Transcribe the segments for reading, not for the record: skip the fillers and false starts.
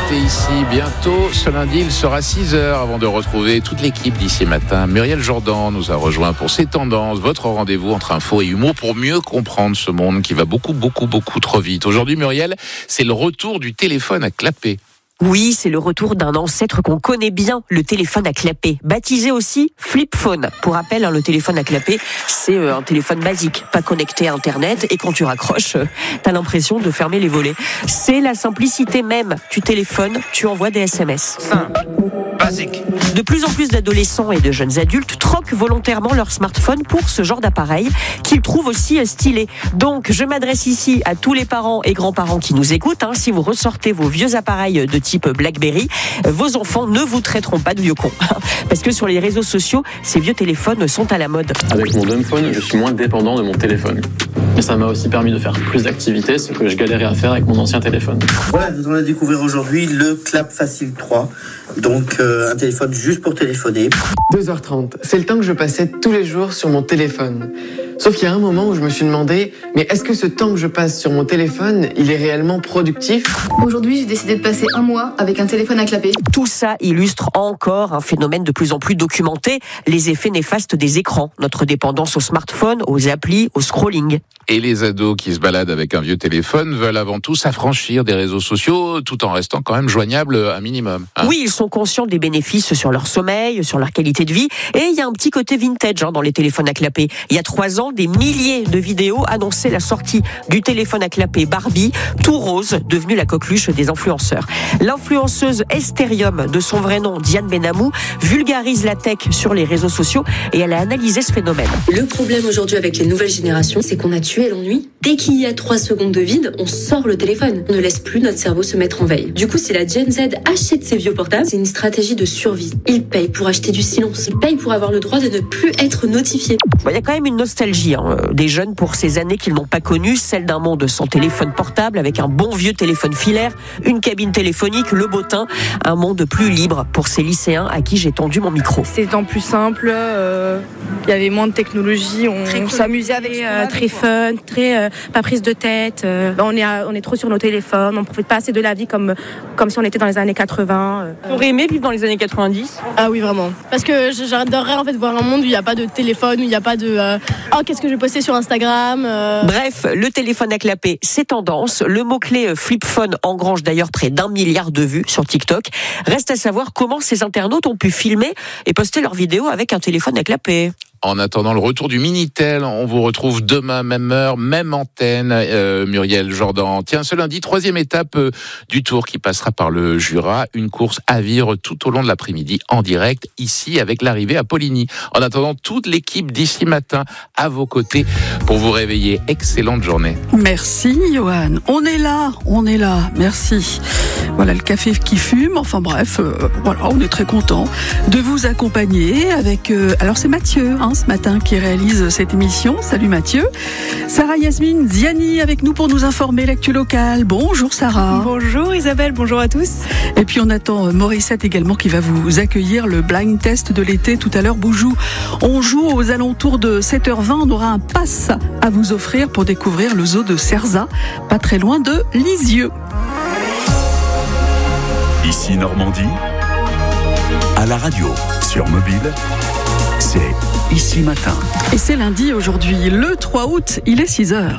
l'été ici. Bientôt, ce lundi, il sera 6h avant de retrouver toute l'équipe d'ici matin. Muriel Jourdan nous a rejoint pour ses tendances, votre rendez-vous entre info et humour pour mieux comprendre ce monde qui va beaucoup trop vite. Aujourd'hui, Muriel, c'est le retour du téléphone à clapet. Oui, c'est le retour d'un ancêtre qu'on connaît bien, le téléphone à clapet, baptisé aussi flip phone. Pour rappel, le téléphone à clapet, c'est un téléphone basique, pas connecté à Internet, et quand tu raccroches, t'as l'impression de fermer les volets. C'est la simplicité même. Tu téléphones, tu envoies des SMS. Simple, basique. De plus en plus d'adolescents et de jeunes adultes troquent volontairement leur smartphone pour ce genre d'appareil qu'ils trouvent aussi stylé. Donc, je m'adresse ici à tous les parents et grands-parents qui nous écoutent. Si vous ressortez vos vieux appareils de type BlackBerry, vos enfants ne vous traiteront pas de vieux cons. Parce que sur les réseaux sociaux, ces vieux téléphones sont à la mode. Avec mon dumbphone, je suis moins dépendant de mon téléphone. Et ça m'a aussi permis de faire plus d'activités, ce que je galérais à faire avec mon ancien téléphone. Voilà, nous allons découvrir aujourd'hui le Clap Facile 3. Donc un téléphone juste pour téléphoner. 2h30, c'est le temps que je passais tous les jours sur mon téléphone. Sauf qu'il y a un moment où je me suis demandé, mais est-ce que ce temps que je passe sur mon téléphone, il est réellement productif ? Aujourd'hui, j'ai décidé de passer un mois avec un téléphone à clapet. Tout ça illustre encore un phénomène de plus en plus documenté, les effets néfastes des écrans, notre dépendance au smartphone, aux applis, au scrolling. Et les ados qui se baladent avec un vieux téléphone veulent avant tout s'affranchir des réseaux sociaux tout en restant quand même joignables un minimum. Oui, ils sont conscients des bénéfices sur leur sommeil, sur leur qualité de vie. Et il y a un petit côté vintage dans les téléphones à clapet. Il y a 3 ans, des milliers de vidéos annonçaient la sortie du téléphone à clapet Barbie, tout rose, devenu la coqueluche des influenceurs. L'influenceuse Estérium, de son vrai nom Diane Benamou, vulgarise la tech sur les réseaux sociaux et elle a analysé ce phénomène. Le problème aujourd'hui avec les nouvelles générations, c'est qu'on a tué l'ennui. Dès qu'il y a 3 secondes de vide, on sort le téléphone. On ne laisse plus notre cerveau se mettre en veille. Du coup, si la Gen Z achète ses vieux portables, c'est une stratégie de survie. Ils payent pour acheter du silence. Ils payent pour avoir le droit de ne plus être notifiés. Il y a quand même une nostalgie des jeunes pour ces années qu'ils n'ont pas connues, celle d'un monde sans téléphone portable, avec un bon vieux téléphone filaire, une cabine téléphonique, le beau temps, un monde plus libre pour ces lycéens à qui j'ai tendu mon micro. C'était en plus simple, il y avait moins de technologie, on s'amusait avec très fun, très pas prise de tête. On est trop sur nos téléphones, on ne profite pas assez de la vie comme si on était dans les années 80. T'aurais aimé vivre dans les années 90 ? Ah oui, vraiment. Parce que j'adorerais en fait voir un monde où il n'y a pas de téléphone, où il n'y a pas de qu'est-ce que je vais poster sur Instagram. Bref, le téléphone à clapet, c'est tendance. Le mot-clé flip phone engrange d'ailleurs près d'1 milliard de vues sur TikTok. Reste à savoir comment ces internautes ont pu filmer et poster leurs vidéos avec un téléphone à clapet. En attendant le retour du Minitel, on vous retrouve demain, même heure, même antenne, Muriel Jourdan. Tiens, ce lundi, 3e étape du Tour qui passera par le Jura. Une course à vivre tout au long de l'après-midi en direct, ici, avec l'arrivée à Poligny. En attendant, toute l'équipe d'ici matin à vos côtés pour vous réveiller. Excellente journée. Merci, Johan. On est là. Merci. Voilà le café qui fume. Enfin bref, on est très content de vous accompagner avec... alors c'est Mathieu, ce matin qui réalise cette émission. Salut Mathieu. Sarah Yasmine Ziani avec nous pour nous informer l'actu locale. Bonjour Sarah. Bonjour Isabelle, bonjour à tous. Et puis on attend Morissette également qui va vous accueillir le blind test de l'été tout à l'heure. Boujou. On joue aux alentours de 7h20. On aura un pass à vous offrir pour découvrir le zoo de Cerza, pas très loin de Lisieux. Ici Normandie, à la radio, sur mobile, c'est Ici Matin. Et c'est lundi aujourd'hui, le 3 août, il est 6h.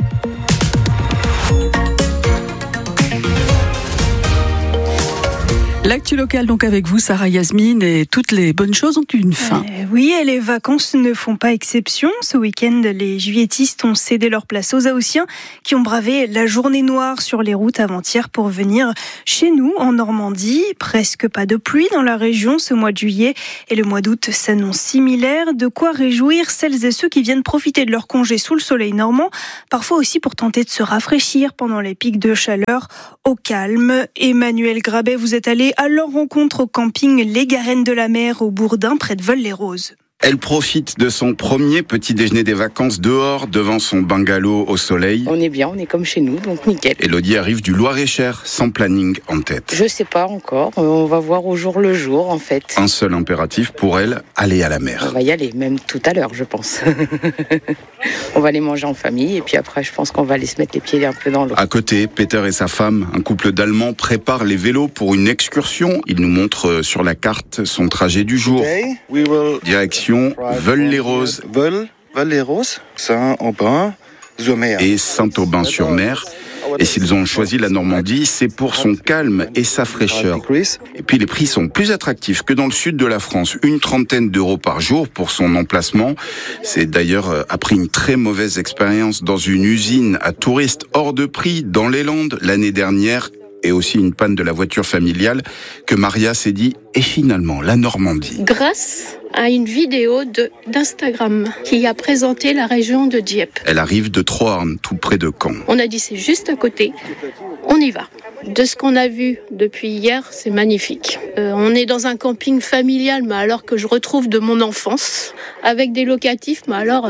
L'actu locale donc avec vous, Sarah Yasmine, et toutes les bonnes choses ont une fin. Oui, et les vacances ne font pas exception. Ce week-end, les juilletistes ont cédé leur place aux Haussiens qui ont bravé la journée noire sur les routes avant-hier pour venir chez nous en Normandie. Presque pas de pluie dans la région ce mois de juillet et le mois d'août s'annonce similaire. De quoi réjouir celles et ceux qui viennent profiter de leur congé sous le soleil normand, parfois aussi pour tenter de se rafraîchir pendant les pics de chaleur au calme. Emmanuel Grabet, vous êtes allé à leur rencontre au camping Les Garennes de la Mer au Bourdin, près de Veules-les-Roses. Elle profite de son premier petit déjeuner des vacances dehors, devant son bungalow au soleil. On est bien, on est comme chez nous, donc nickel. Élodie arrive du Loir-et-Cher, sans planning en tête. Je sais pas encore, on va voir au jour le jour en fait. Un seul impératif pour elle, aller à la mer. On va y aller, même tout à l'heure je pense. On va les manger en famille et puis après, je pense qu'on va aller se mettre les pieds un peu dans l'eau. À côté, Peter et sa femme, un couple d'Allemands, préparent les vélos pour une excursion. Ils nous montrent sur la carte son trajet du jour. Direction Veules-les-Roses. Veules-les-Roses, Saint-Aubin, et Saint-Aubin-sur-Mer. Et s'ils ont choisi la Normandie, c'est pour son calme et sa fraîcheur. Et puis les prix sont plus attractifs que dans le sud de la France. 30 € par jour pour son emplacement. C'est d'ailleurs après une très mauvaise expérience dans une usine à touristes hors de prix dans les Landes l'année dernière, et aussi une panne de la voiture familiale, que Maria s'est dit, et finalement la Normandie. Grâce à une vidéo d'Instagram qui a présenté la région de Dieppe. Elle arrive de Troarn, tout près de Caen. On a dit c'est juste à côté, on y va. De ce qu'on a vu depuis hier, c'est magnifique. On est dans un camping familial, mais alors que je retrouve de mon enfance, avec des locatifs, mais alors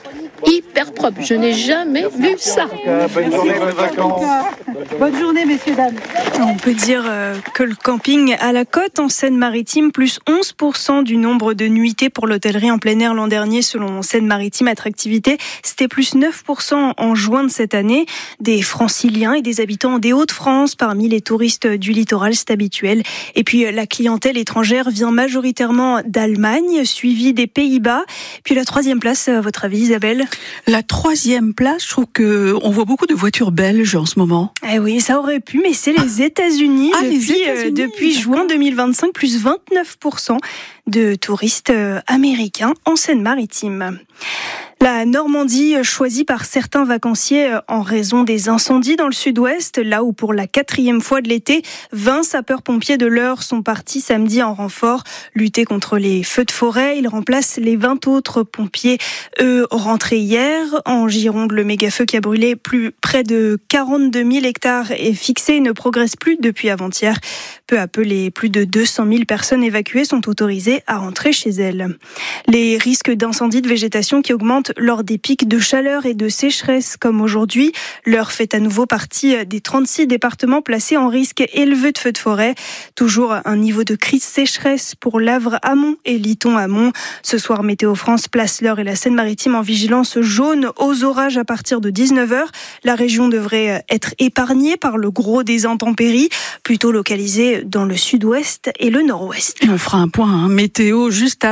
hyper propre. Je n'ai jamais vu ça. Bonne journée, bonnes vacances. Bonne journée, messieurs, dames. On peut dire que le camping à la côte en Seine-Maritime, plus 11% du nombre de nuitées pour l'hôtellerie en plein air l'an dernier, selon Seine-Maritime Attractivité. C'était plus 9% en juin de cette année. Des franciliens et des habitants des Hauts-de-France parmi les touristes du littoral, c'est habituel. Et puis la clientèle étrangère vient majoritairement d'Allemagne, suivie des Pays-Bas. Puis la 3e place, à votre avis, Isabelle ? La 3e place, je trouve qu'on voit beaucoup de voitures belges en ce moment. Eh oui, ça aurait pu, mais c'est les États-Unis. Depuis juin 2025, plus 29% de touristes américains en Seine-Maritime. La Normandie, choisie par certains vacanciers en raison des incendies dans le sud-ouest, là où pour la 4e fois de l'été, 20 sapeurs-pompiers de l'Eure sont partis samedi en renfort lutter contre les feux de forêt. Ils remplacent les 20 autres pompiers, eux, rentrés hier. En Gironde, le méga-feu qui a brûlé près de 42 000 hectares est fixé et ne progresse plus depuis avant-hier. Peu à peu, les plus de 200 000 personnes évacuées sont autorisées à rentrer chez elles. Les risques d'incendie de végétation qui augmentent lors des pics de chaleur et de sécheresse comme aujourd'hui. L'Eure fait à nouveau partie des 36 départements placés en risque élevé de feux de forêt. Toujours un niveau de crise sécheresse pour l'Avre amont et Lyton amont. Ce soir, Météo France place l'Eure et la Seine-Maritime en vigilance jaune aux orages à partir de 19h. La région devrait être épargnée par le gros des intempéries, plutôt localisées dans le sud-ouest et le nord-ouest. Et on fera un point météo juste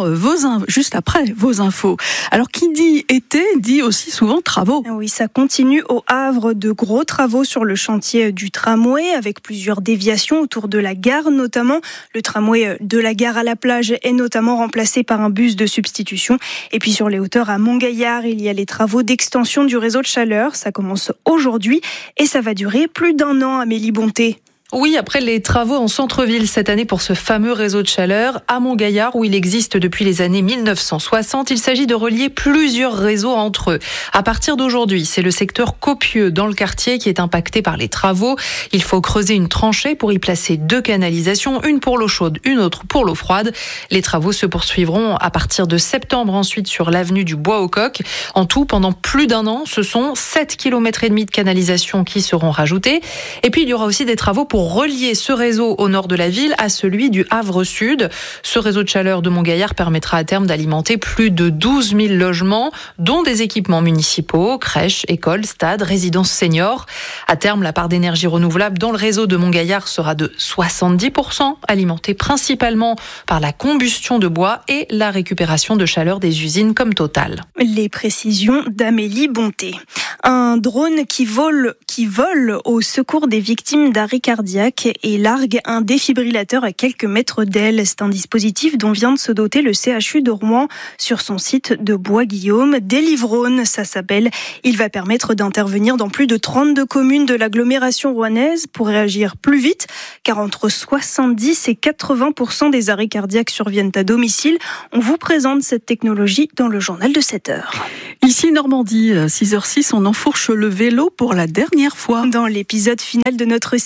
après vos infos. Alors qui dit été dit aussi souvent travaux. Oui, ça continue au Havre, de gros travaux sur le chantier du tramway avec plusieurs déviations autour de la gare notamment. Le tramway de la gare à la plage est notamment remplacé par un bus de substitution. Et puis sur les hauteurs à Montgaillard, il y a les travaux d'extension du réseau de chaleur. Ça commence aujourd'hui et ça va durer plus d'1 an, Amélie Bonté. Oui, après les travaux en centre-ville cette année pour ce fameux réseau de chaleur, à Montgaillard, où il existe depuis les années 1960, il s'agit de relier plusieurs réseaux entre eux. À partir d'aujourd'hui, c'est le secteur Copieux dans le quartier qui est impacté par les travaux. Il faut creuser une tranchée pour y placer 2 canalisations, une pour l'eau chaude, une autre pour l'eau froide. Les travaux se poursuivront à partir de septembre ensuite sur l'avenue du Bois-aux-Coques. En tout, pendant plus d'1 an, ce sont 7,5 km de canalisation qui seront rajoutés. Et puis, il y aura aussi des travaux pour relier ce réseau au nord de la ville à celui du Havre Sud. Ce réseau de chaleur de Montgaillard permettra à terme d'alimenter plus de 12 000 logements, dont des équipements municipaux, crèches, écoles, stades, résidences seniors. À terme, la part d'énergie renouvelable dans le réseau de Montgaillard sera de 70%, alimentée principalement par la combustion de bois et la récupération de chaleur des usines comme Total. Les précisions d'Amélie Bonté. Un drone qui vole au secours des victimes d'arrêt cardiaque et largue un défibrillateur à quelques mètres d'elle. C'est un dispositif dont vient de se doter le CHU de Rouen sur son site de Bois-Guillaume. Délivrone, ça s'appelle. Il va permettre d'intervenir dans plus de 32 communes de l'agglomération rouennaise pour réagir plus vite, car entre 70 et 80% des arrêts cardiaques surviennent à domicile. On vous présente cette technologie dans le journal de 7h. Ici Normandie, 6h06, on enfourche le vélo pour la dernière fois. Dans l'épisode final de notre série des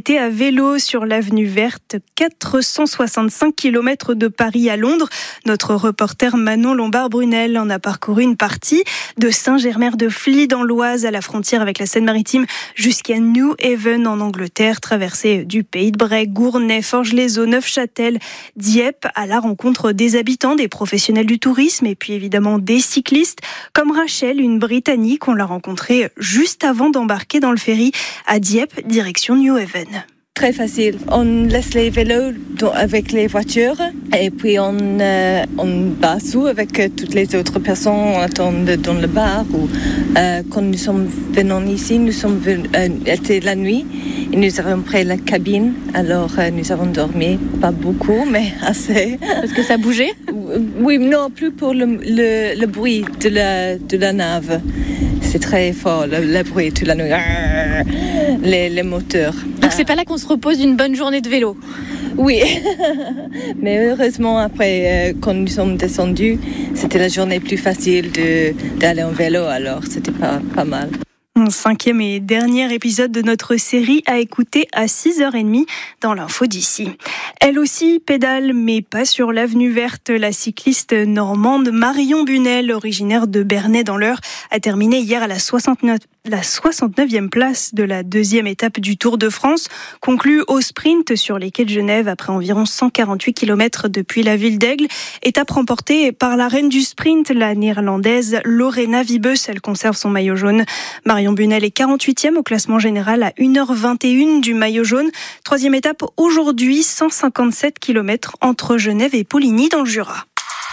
été à vélo sur l'avenue verte, 465 km de Paris à Londres. Notre reporter Manon Lombard-Brunel en a parcouru une partie de Saint-Germer-de-Fly dans l'Oise à la frontière avec la Seine-Maritime jusqu'à New Haven en Angleterre, traversée du Pays de Bray, Gournay, Forges-les-Eaux, Neufchâtel, Dieppe, à la rencontre des habitants, des professionnels du tourisme et puis évidemment des cyclistes, comme Rachel, une Britannique, on l'a rencontrée juste avant d'embarquer dans le ferry à Dieppe, direction New Haven. Très facile. On laisse les vélos avec les voitures et puis on va sous avec toutes les autres personnes. On attend dans le bar. Ou, quand nous sommes venus ici, nous sommes été la nuit et nous avons pris la cabine. Alors nous avons dormi, pas beaucoup, mais assez. Est-ce que ça bougeait ? Oui, non, plus pour le bruit de la nave. C'est très fort, le bruit toute la nuit, les moteurs. Donc c'est pas là qu'on se repose d'une bonne journée de vélo ? Oui, mais heureusement après, quand nous sommes descendus, c'était la journée plus facile d'aller en vélo, alors c'était pas mal. 5e et dernier épisode de notre série à écouter à 6h30 dans l'info d'ici. Elle aussi pédale, mais pas sur l'avenue verte. La cycliste normande Marion Bunel, originaire de Bernay dans l'Eure, a terminé hier à la 69e place de la deuxième étape du Tour de France, conclue au sprint sur les quais de Genève après environ 148 km depuis la ville d'Aigle. Étape remportée par la reine du sprint, la néerlandaise Lorena Wiebes. Elle conserve son maillot jaune. Marion Bunel est 48e au classement général à 1h21 du maillot jaune. Troisième étape aujourd'hui, 157 km entre Genève et Poligny dans le Jura.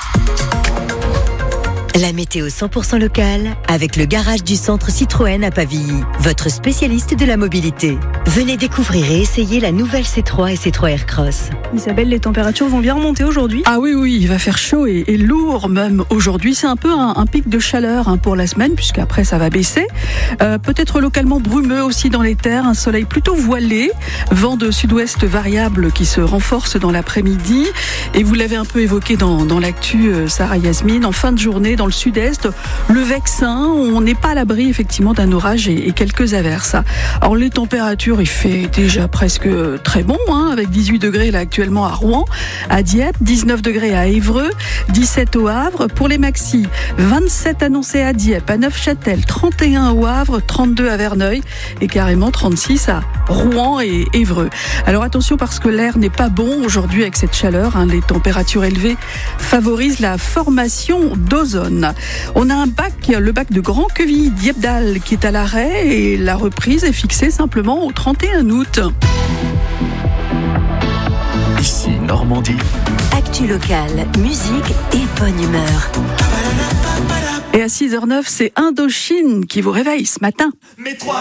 La météo 100% locale avec le garage du centre Citroën à Pavilly, votre spécialiste de la mobilité. Venez découvrir et essayer la nouvelle C3 et C3 Aircross. Isabelle, les températures vont bien remonter aujourd'hui ? Ah oui, il va faire chaud et lourd même aujourd'hui. C'est un peu un pic de chaleur pour la semaine puisqu'après ça va baisser. Peut-être localement brumeux aussi dans les terres, un soleil plutôt voilé, vent de sud-ouest variable qui se renforce dans l'après-midi. Et vous l'avez un peu évoqué dans l'actu, Sarah Yasmine, en fin de journée dans le sud-est, le Vexin, on n'est pas à l'abri effectivement d'un orage et quelques averses. Alors les températures, il fait déjà presque très bon, avec 18 degrés là actuellement à Rouen, à Dieppe, 19 degrés à Évreux, 17 au Havre. Pour les maxis, 27 annoncés à Dieppe, à Neufchâtel, 31 au Havre, 32 à Verneuil et carrément 36 à Rouen et Évreux. Alors attention parce que l'air n'est pas bon aujourd'hui avec cette chaleur, les températures élevées favorisent la formation d'ozone. On a un bac, le bac de Grand Queville Diepdal qui est à l'arrêt et la reprise est fixée simplement au 31 août. Ici Normandie. Actu locale, musique et bonne humeur. Et à 6h09, c'est Indochine qui vous réveille ce matin.